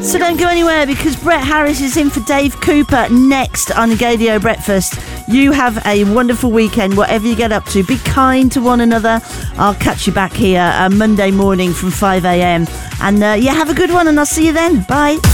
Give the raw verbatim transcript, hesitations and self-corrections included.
So don't go anywhere, because Brett Harris is in for Dave Cooper next on Gadio Breakfast. You have a wonderful weekend, whatever you get up to. Be kind to one another. I'll catch you back here uh, Monday morning from five a.m. And uh, yeah, have a good one, and I'll see you then. Bye.